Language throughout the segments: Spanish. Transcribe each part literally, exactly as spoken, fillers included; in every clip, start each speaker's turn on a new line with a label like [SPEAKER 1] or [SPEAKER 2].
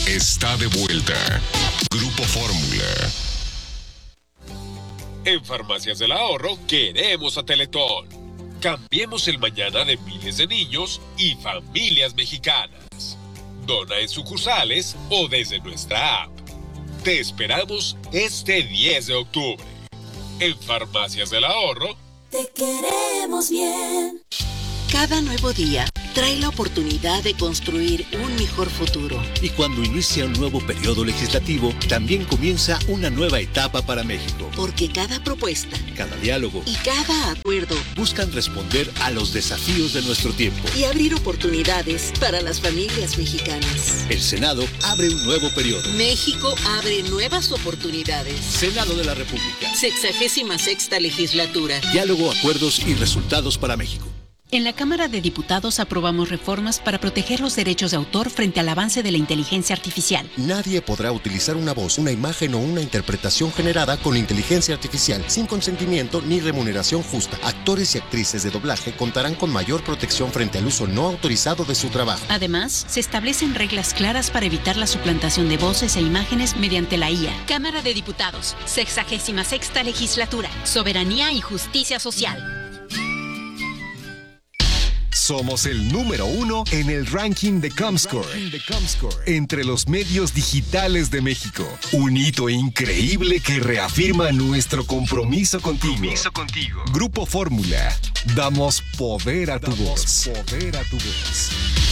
[SPEAKER 1] está de vuelta. Grupo Fórmula.
[SPEAKER 2] En Farmacias del Ahorro queremos a Teletón. Cambiemos el mañana de miles de niños y familias mexicanas. Dona en sucursales o desde nuestra app. Te esperamos este diez de octubre. En Farmacias del Ahorro.
[SPEAKER 3] Te queremos bien.
[SPEAKER 4] Cada nuevo día trae la oportunidad de construir un mejor futuro.
[SPEAKER 5] Y cuando inicia un nuevo periodo legislativo, también comienza una nueva etapa para México.
[SPEAKER 4] Porque cada propuesta,
[SPEAKER 5] cada diálogo
[SPEAKER 4] y cada acuerdo
[SPEAKER 5] buscan responder a los desafíos de nuestro tiempo
[SPEAKER 4] y abrir oportunidades para las familias mexicanas.
[SPEAKER 5] El Senado abre un nuevo periodo.
[SPEAKER 4] México abre nuevas oportunidades.
[SPEAKER 5] Senado de la República.
[SPEAKER 4] Sexagésima sexta legislatura.
[SPEAKER 5] Diálogo, acuerdos y resultados para México.
[SPEAKER 6] En la Cámara de Diputados aprobamos reformas para proteger los derechos de autor frente al avance de la inteligencia artificial.
[SPEAKER 7] Nadie podrá utilizar una voz, una imagen o una interpretación generada con inteligencia artificial sin consentimiento ni remuneración justa. Actores y actrices de doblaje contarán con mayor protección frente al uso no autorizado de su trabajo.
[SPEAKER 6] Además, se establecen reglas claras para evitar la suplantación de voces e imágenes mediante la I A.
[SPEAKER 8] Cámara de Diputados, sexagésima sexta legislatura, soberanía y justicia social.
[SPEAKER 9] Somos el número uno en el ranking de Comscore, entre los medios digitales de México. Un hito increíble que reafirma nuestro compromiso contigo. Compromiso contigo. Grupo Fórmula. Damos poder a tu voz. Poder a tu voz.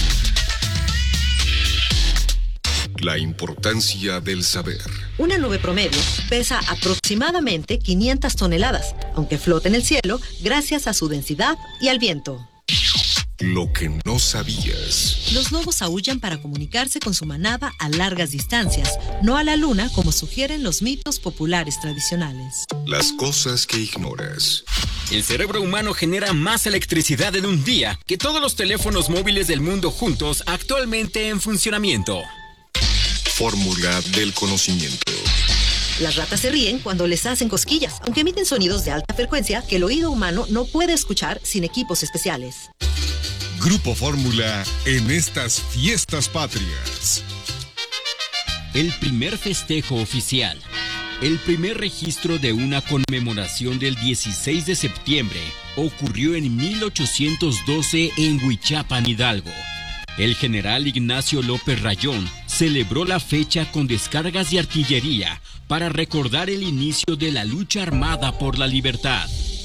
[SPEAKER 1] La importancia del saber.
[SPEAKER 10] Una nube promedio pesa aproximadamente quinientas toneladas, aunque flota en el cielo gracias a su densidad y al viento.
[SPEAKER 1] Lo que no sabías.
[SPEAKER 10] Los lobos aúllan para comunicarse con su manada a largas distancias, no a la luna como sugieren los mitos populares tradicionales.
[SPEAKER 1] Las cosas que ignoras.
[SPEAKER 11] El cerebro humano genera más electricidad en un día que todos los teléfonos móviles del mundo juntos actualmente en funcionamiento.
[SPEAKER 1] Fórmula del conocimiento.
[SPEAKER 10] Las ratas se ríen cuando les hacen cosquillas, aunque emiten sonidos de alta frecuencia que el oído humano no puede escuchar sin equipos especiales.
[SPEAKER 9] Grupo Fórmula en estas fiestas patrias.
[SPEAKER 11] El primer festejo oficial. El primer registro de una conmemoración del dieciséis de septiembre ocurrió en mil ochocientos doce en Huichapan, Hidalgo. El general Ignacio López Rayón celebró la fecha con descargas de artillería para recordar el inicio de la lucha armada por la libertad.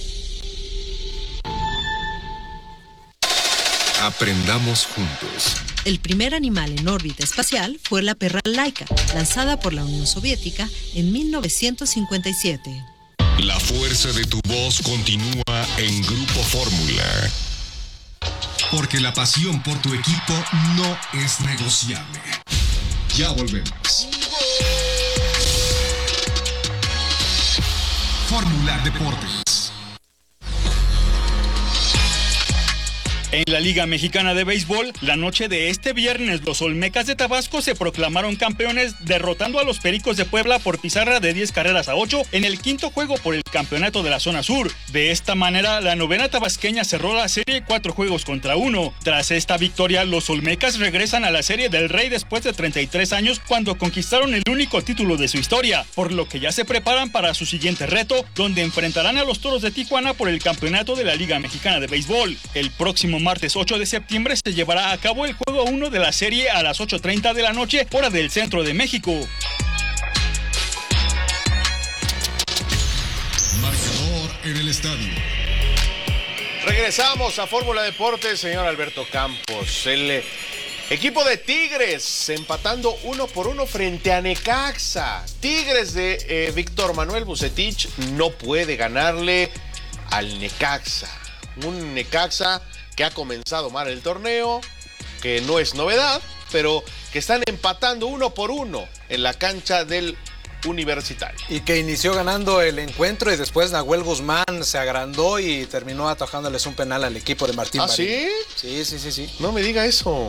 [SPEAKER 1] Aprendamos juntos.
[SPEAKER 10] El primer animal en órbita espacial fue la perra Laika, lanzada por la Unión Soviética en mil novecientos cincuenta y siete.
[SPEAKER 1] La fuerza de tu voz continúa en Grupo Fórmula.
[SPEAKER 9] Porque la pasión por tu equipo no es negociable. Ya volvemos. Fórmula Deportes.
[SPEAKER 12] En la Liga Mexicana de Béisbol, la noche de este viernes, los Olmecas de Tabasco se proclamaron campeones derrotando a los Pericos de Puebla por pizarra de diez carreras a ocho en el quinto juego por el campeonato de la zona sur. De esta manera, la novena tabasqueña cerró la serie cuatro juegos contra uno. Tras esta victoria, los Olmecas regresan a la Serie del Rey después de treinta y tres años cuando conquistaron el único título de su historia, por lo que ya se preparan para su siguiente reto, donde enfrentarán a los Toros de Tijuana por el campeonato de la Liga Mexicana de Béisbol. El próximo martes ocho de septiembre se llevará a cabo el juego uno de la serie a las ocho treinta de la noche, hora del centro de México.
[SPEAKER 9] Marcador en el estadio.
[SPEAKER 13] Regresamos a Fórmula Deportes, señor Alberto Campos. El equipo de Tigres empatando uno por uno frente a Necaxa. Tigres de eh, Víctor Manuel Vucetich no puede ganarle al Necaxa. Un Necaxa que ha comenzado mal el torneo, que no es novedad, pero que están empatando uno por uno en la cancha del Universitario.
[SPEAKER 14] Y que inició ganando el encuentro y después Nahuel Guzmán se agrandó y terminó atajándoles un penal al equipo de Martín
[SPEAKER 13] ¿Ah,
[SPEAKER 14] Marín.
[SPEAKER 13] sí?
[SPEAKER 14] Sí, sí, sí, sí.
[SPEAKER 13] No me diga eso.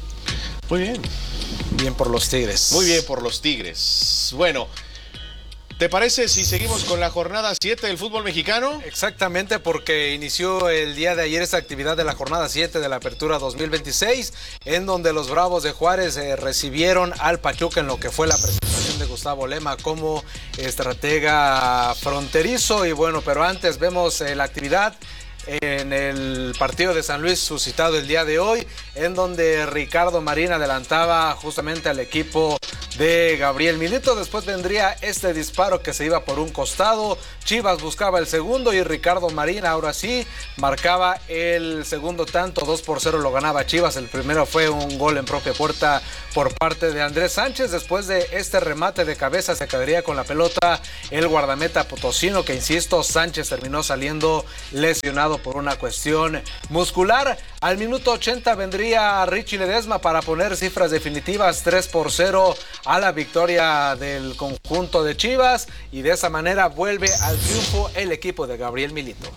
[SPEAKER 13] Muy bien.
[SPEAKER 14] Bien por los Tigres.
[SPEAKER 13] Muy bien por los Tigres. Bueno, ¿Te parece si seguimos con la jornada siete del fútbol mexicano?
[SPEAKER 14] Exactamente, porque inició el día de ayer esta actividad de la jornada siete de la Apertura dos mil veintiséis, en donde los Bravos de Juárez eh, recibieron al Pachuca en lo que fue la presentación de Gustavo Lema como estratega fronterizo. Y bueno, pero antes vemos eh, la actividad en el partido de San Luis suscitado el día de hoy, en donde Ricardo Marín adelantaba justamente al equipo de Gabriel Milito. Después vendría este disparo que se iba por un costado, Chivas buscaba el segundo y Ricardo Marín ahora sí marcaba el segundo tanto. Dos por cero lo ganaba Chivas. El primero fue un gol en propia puerta por parte de Andrés Sánchez. Después de este remate de cabeza se quedaría con la pelota el guardameta potosino, que insisto, Sánchez terminó saliendo lesionado por una cuestión muscular. Al minuto ochenta vendría Richie Ledesma para poner cifras definitivas, tres por cero a la victoria del conjunto de Chivas, y de esa manera vuelve al triunfo el equipo de Gabriel Milito.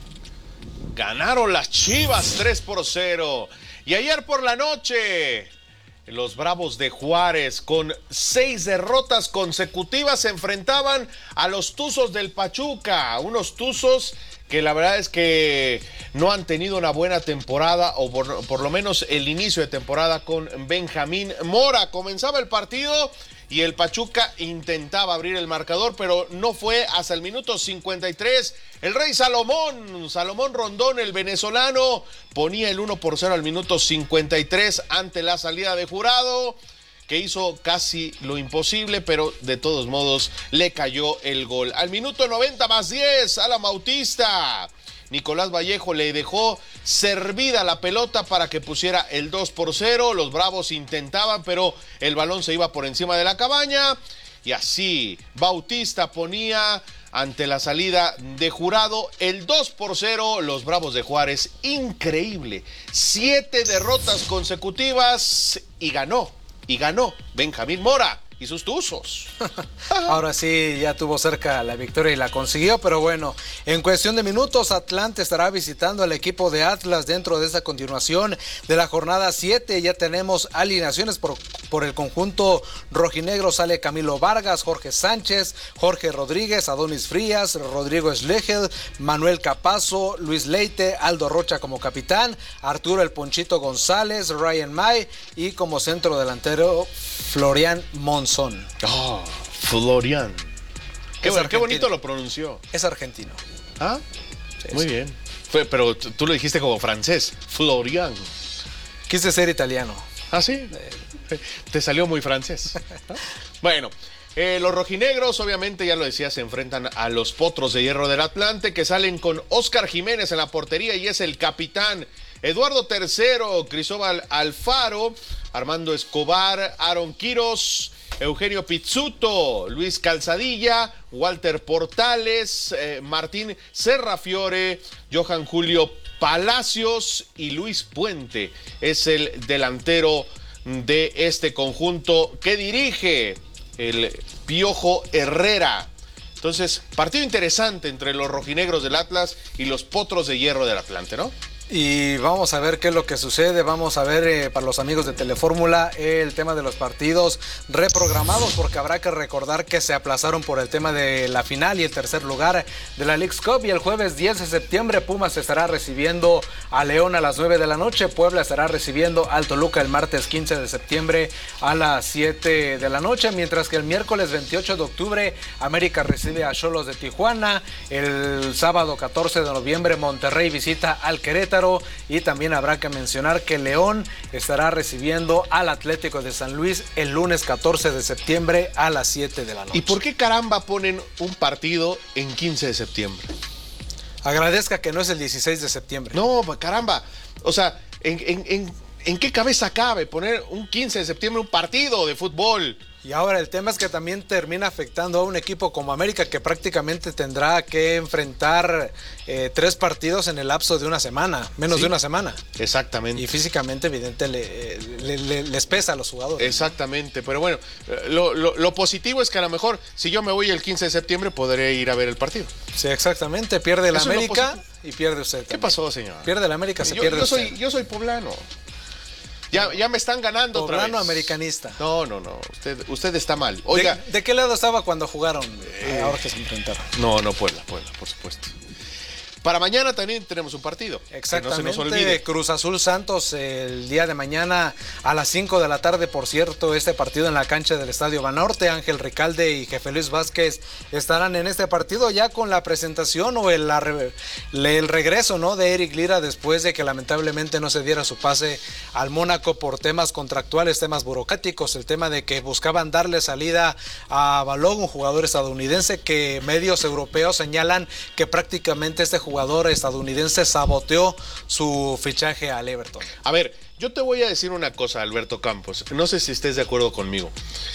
[SPEAKER 13] Ganaron las Chivas tres por cero. Y ayer por la noche, los Bravos de Juárez, con seis derrotas consecutivas, se enfrentaban a los Tuzos del Pachuca, unos Tuzos que la verdad es que no han tenido una buena temporada, o por, por lo menos el inicio de temporada con Benjamín Mora. Comenzaba el partido y el Pachuca intentaba abrir el marcador, pero no fue hasta el minuto cincuenta y tres. El Rey Salomón, Salomón Rondón, el venezolano, ponía el uno por cero al minuto cincuenta y tres ante la salida de Jurado, que hizo casi lo imposible, pero de todos modos le cayó el gol. Al minuto noventa más diez, Alan Bautista, Nicolás Vallejo le dejó servida la pelota para que pusiera el dos por cero. Los Bravos intentaban, pero el balón se iba por encima de la cabaña. Y así Bautista ponía, ante la salida de Jurado, el dos por cero. Los Bravos de Juárez, increíble, siete derrotas consecutivas, y ganó, y ganó Benjamín Mora y sus Tuzos.
[SPEAKER 14] Ahora sí, ya tuvo cerca la victoria y la consiguió, pero bueno, en cuestión de minutos, Atlante estará visitando al equipo de Atlas dentro de esta continuación de la jornada siete. Ya tenemos alineaciones por, por el conjunto rojinegro. Sale Camilo Vargas, Jorge Sánchez, Jorge Rodríguez, Adonis Frías, Rodrigo Schlegel, Manuel Capazo, Luis Leite, Aldo Rocha como capitán, Arturo El Ponchito González, Ryan May, y como centro delantero Florian Monzón.
[SPEAKER 13] Oh, Florian. Qué, bueno, qué bonito lo pronunció.
[SPEAKER 14] Es argentino.
[SPEAKER 13] ¿Ah?
[SPEAKER 14] Sí,
[SPEAKER 13] Muy
[SPEAKER 14] sí.
[SPEAKER 13] bien. Fue, pero tú lo dijiste como francés. Florian.
[SPEAKER 14] Quise ser italiano.
[SPEAKER 13] ¿Ah, sí? Eh. Te salió muy francés. Bueno, eh, los rojinegros, obviamente, ya lo decía, se enfrentan a los Potros de Hierro del Atlante, que salen con Óscar Jiménez en la portería y es el capitán. Eduardo Tercero, Cristóbal Alfaro, Armando Escobar, Aaron Quiros, Eugenio Pizzuto, Luis Calzadilla, Walter Portales, eh, Martín Serrafiore, Johan Julio Palacios y Luis Puente. Es el delantero de este conjunto que dirige el Piojo Herrera. Entonces, partido interesante entre los rojinegros del Atlas y los Potros de Hierro del Atlante, ¿no?
[SPEAKER 14] Y vamos a ver qué es lo que sucede. Vamos a ver eh, para los amigos de Telefórmula eh, el tema de los partidos reprogramados, porque habrá que recordar que se aplazaron por el tema de la final y el tercer lugar de la Leagues Cup. Y el jueves diez de septiembre Pumas estará recibiendo a León a las nueve de la noche. Puebla estará recibiendo al Toluca el martes quince de septiembre a las siete de la noche, mientras que el miércoles veintiocho de octubre América recibe a Xolos de Tijuana. El sábado catorce de noviembre Monterrey visita al Querétaro. Y también habrá que mencionar que León estará recibiendo al Atlético de San Luis el lunes catorce de septiembre a las siete de la noche.
[SPEAKER 13] ¿Y por qué caramba ponen un partido en quince de septiembre?
[SPEAKER 14] Agradezca que no es el dieciséis de septiembre.
[SPEAKER 13] No, caramba. O sea, ¿en, en, en, ¿en qué cabeza cabe poner un quince de septiembre un partido de fútbol?
[SPEAKER 14] Y ahora el tema es que también termina afectando a un equipo como América, que prácticamente tendrá que enfrentar eh, tres partidos en el lapso de una semana, menos
[SPEAKER 13] sí,
[SPEAKER 14] de una semana.
[SPEAKER 13] Exactamente.
[SPEAKER 14] Y físicamente, evidente, le, le, le, les pesa a los jugadores.
[SPEAKER 13] Exactamente, pero bueno, lo, lo, lo positivo es que a lo mejor si yo me voy el quince de septiembre podré ir a ver el partido.
[SPEAKER 14] Sí, exactamente, pierde el
[SPEAKER 13] Eso
[SPEAKER 14] América y pierde usted también.
[SPEAKER 13] ¿Qué pasó, señor?
[SPEAKER 14] Pierde el América, se
[SPEAKER 13] yo,
[SPEAKER 14] pierde
[SPEAKER 13] yo
[SPEAKER 14] usted.
[SPEAKER 13] soy, yo soy poblano. Ya, ya me están ganando otra vez.
[SPEAKER 14] Poblano americanista.
[SPEAKER 13] No, no, no. Usted, usted está mal. Oiga.
[SPEAKER 14] ¿De, ¿De qué lado estaba cuando jugaron? Eh, ahora que se enfrentaron.
[SPEAKER 13] No, no, Puebla, Puebla, por supuesto. Para mañana también tenemos un partido.
[SPEAKER 14] Exactamente.
[SPEAKER 13] Que no se nos olvide.
[SPEAKER 14] Cruz Azul Santos el día de mañana a las cinco de la tarde, por cierto, este partido en la cancha del Estadio Banorte. Ángel Ricalde y Jefe Luis Vázquez estarán en este partido ya con la presentación o el, la, el regreso, ¿no?, de Eric Lira después de que lamentablemente no se diera su pase al Mónaco por temas contractuales, temas burocráticos, el tema de que buscaban darle salida a Balogun, un jugador estadounidense que medios europeos señalan que prácticamente este jugador jugador estadounidense saboteó su fichaje al Everton.
[SPEAKER 13] A ver, yo te voy a decir una cosa, Alberto Campos, no sé si estés de acuerdo conmigo.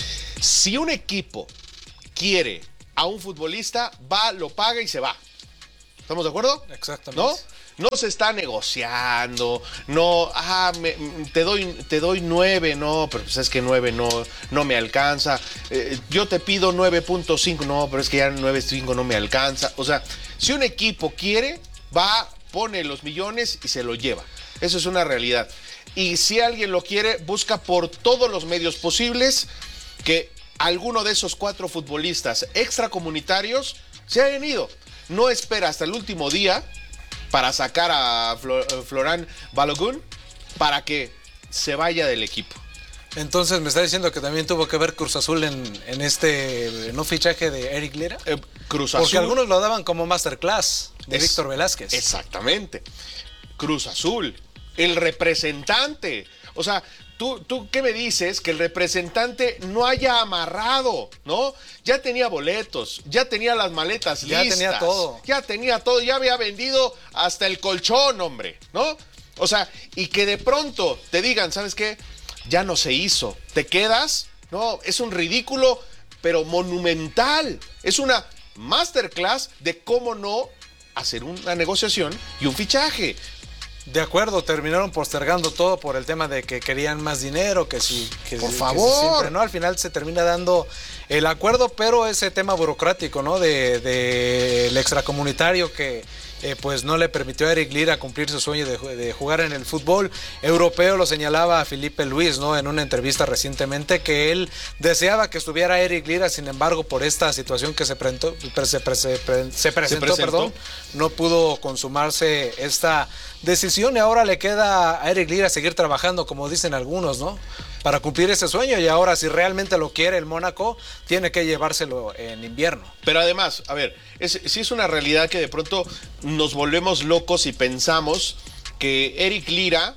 [SPEAKER 13] Si un equipo quiere a un futbolista, va, lo paga y se va. ¿Estamos de acuerdo?
[SPEAKER 14] Exactamente.
[SPEAKER 13] ¿No? No se está negociando, no, ah, me, te doy te doy nueve, no, pero pues es que nueve no, no me alcanza. Eh, yo te pido nueve punto cinco, no, pero es que ya nueve punto cinco no me alcanza. O sea, si un equipo quiere, va, pone los millones y se lo lleva. Eso es una realidad. Y si alguien lo quiere, busca por todos los medios posibles que alguno de esos cuatro futbolistas extracomunitarios se hayan ido. No espera hasta el último día para sacar a Florent Balogun para que se vaya del equipo.
[SPEAKER 14] Entonces, ¿me está diciendo que también tuvo que ver Cruz Azul en, en este no fichaje de Eric Lira?
[SPEAKER 13] Eh, Cruz Azul.
[SPEAKER 14] Porque algunos lo daban como masterclass de es, Víctor Velázquez.
[SPEAKER 13] Exactamente. Cruz Azul, el representante. O sea, ¿tú, tú qué me dices? Que el representante no haya amarrado, ¿no? Ya tenía boletos, ya tenía las maletas
[SPEAKER 14] ya
[SPEAKER 13] listas.
[SPEAKER 14] Ya tenía todo.
[SPEAKER 13] Ya tenía todo, ya había vendido hasta el colchón, hombre, ¿no? O sea, y que de pronto te digan, ¿sabes qué? Ya no se hizo. ¿Te quedas? No, es un ridículo, pero monumental. Es una masterclass de cómo no hacer una negociación y un fichaje.
[SPEAKER 14] De acuerdo, terminaron postergando todo por el tema de que querían más dinero, que si... Que,
[SPEAKER 13] por
[SPEAKER 14] que
[SPEAKER 13] favor.
[SPEAKER 14] Si siempre, ¿no? Al final se termina dando el acuerdo, pero ese tema burocrático, ¿no? De, de el extracomunitario que eh, pues no le permitió a Eric Lira cumplir su sueño de, de jugar en el fútbol europeo. Lo señalaba Felipe Luis, ¿no? En una entrevista recientemente, que él deseaba que estuviera Eric Lira, sin embargo, por esta situación que se presentó, se, pre, se, pre, se presentó, ¿Se presentó? Perdón, no pudo consumarse esta decisión y ahora le queda a Eric Lira seguir trabajando, como dicen algunos, ¿no? Para cumplir ese sueño, y ahora si realmente lo quiere el Mónaco, tiene que llevárselo en invierno.
[SPEAKER 13] Pero además, a ver, es, sí es una realidad que de pronto nos volvemos locos y pensamos que Eric Lira,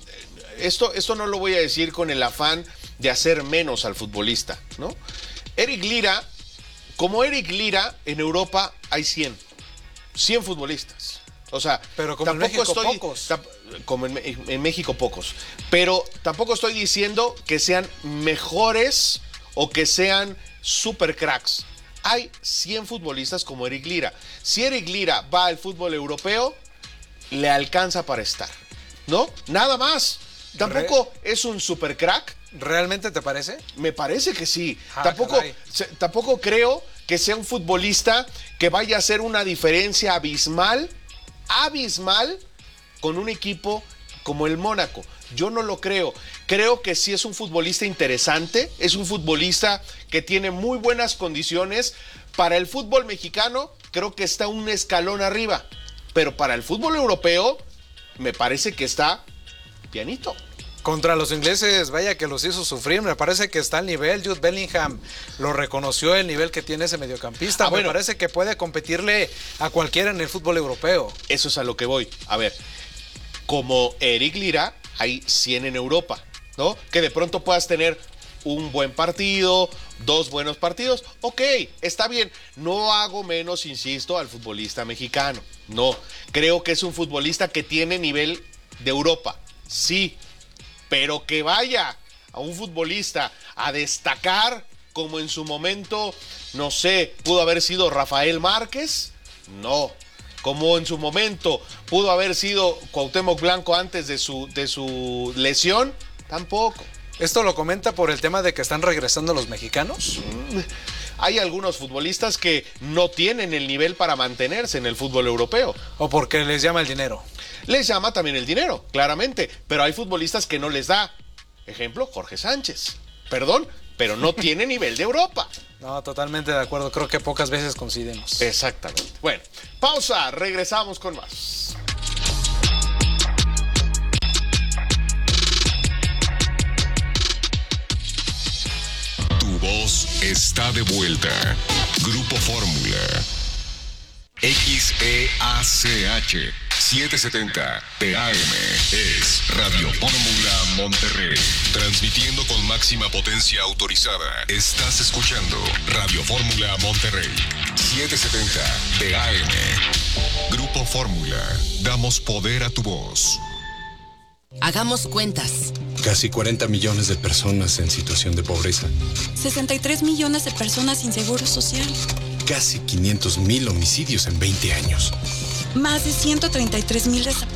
[SPEAKER 13] esto, esto no lo voy a decir con el afán de hacer menos al futbolista, ¿no? Eric Lira, como Eric Lira, en Europa hay cien, cien futbolistas. O sea,
[SPEAKER 14] pero como
[SPEAKER 13] tampoco
[SPEAKER 14] en México
[SPEAKER 13] estoy,
[SPEAKER 14] pocos.
[SPEAKER 13] Como en, en México pocos. Pero tampoco estoy diciendo que sean mejores o que sean super cracks. Hay cien futbolistas como Eric Lira. Si Eric Lira va al fútbol europeo, le alcanza para estar, ¿no? Nada más. Tampoco Re... es un super crack.
[SPEAKER 14] ¿Realmente te parece?
[SPEAKER 13] Me parece que sí.
[SPEAKER 14] Ah,
[SPEAKER 13] tampoco, se, tampoco creo que sea un futbolista que vaya a hacer una diferencia abismal abismal con un equipo como el Mónaco. Yo no lo creo. Creo que sí es un futbolista interesante, es un futbolista que tiene muy buenas condiciones. Para el fútbol mexicano creo que está un escalón arriba, pero para el fútbol europeo me parece que está pianito.
[SPEAKER 14] Contra los ingleses, vaya que los hizo sufrir, me parece que está al nivel. Jude Bellingham lo reconoció, el nivel que tiene ese mediocampista. Ah, me bueno. parece que puede competirle a cualquiera en el fútbol europeo.
[SPEAKER 13] Eso es a lo que voy. A ver, como Eric Lira, hay cien en Europa, ¿no? Que de pronto puedas tener un buen partido, dos buenos partidos. Ok, está bien. No hago menos, insisto, al futbolista mexicano. No, creo que es un futbolista que tiene nivel de Europa. Sí. Pero que vaya a un futbolista a destacar como en su momento, no sé, pudo haber sido Rafael Márquez, no. Como en su momento pudo haber sido Cuauhtémoc Blanco antes de su, de su lesión, tampoco.
[SPEAKER 14] ¿Esto lo comenta por el tema de que están regresando los mexicanos?
[SPEAKER 13] Mm, hay algunos futbolistas que no tienen el nivel para mantenerse en el fútbol europeo.
[SPEAKER 14] ¿O porque les llama el dinero?
[SPEAKER 13] Les llama también el dinero, claramente, pero hay futbolistas que no les da. Ejemplo, Jorge Sánchez. Perdón, pero no tiene nivel de Europa.
[SPEAKER 14] No, totalmente de acuerdo. Creo que pocas veces coincidimos.
[SPEAKER 13] Exactamente. Bueno, pausa. Regresamos con más.
[SPEAKER 1] Tu voz está de vuelta. Grupo Fórmula. X E A C H setecientos setenta P A M es Radio Fórmula Monterrey. Transmitiendo con máxima potencia autorizada. Estás escuchando Radio Fórmula Monterrey. setecientos setenta P A M. Grupo Fórmula. Damos poder a tu voz.
[SPEAKER 15] Hagamos cuentas.
[SPEAKER 16] Casi cuarenta millones de personas en situación de pobreza.
[SPEAKER 17] sesenta y tres millones de personas sin seguro social.
[SPEAKER 16] Casi quinientos mil homicidios en veinte años.
[SPEAKER 17] Más de ciento treinta y tres mil desaparecidos.